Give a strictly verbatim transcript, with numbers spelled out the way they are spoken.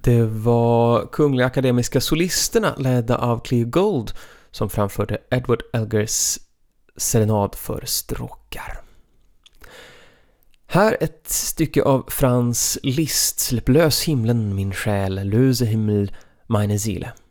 Det var Kungliga Akademiska Solisterna ledda av Cleo Gold som framförde Edward Elgars serenad för stråkar. Här ett stycke av Franz Liszt, Släpp lös himlen min själ, löse himmel meine Seele.